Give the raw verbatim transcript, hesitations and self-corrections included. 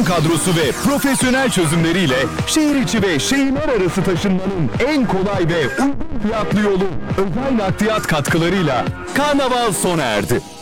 uzman kadrosu ve profesyonel çözümleriyle şehir içi ve şehirler arası taşınmanın en kolay ve uygun fiyatlı yolu Özel Nakliyat katkılarıyla Karnaval sona erdi.